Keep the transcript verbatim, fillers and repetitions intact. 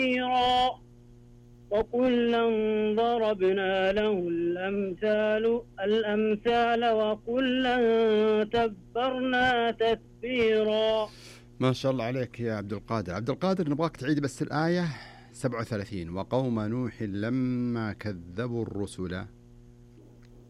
وكلا ضربنا له الأمثال الأمثال وكلا تبرنا تتبيرا. ما شاء الله عليك يا عبد القادر. عبد القادر نبغاك تعيد بس الآية سبعة وثلاثين. وقوم نوح لما كذبوا الرسل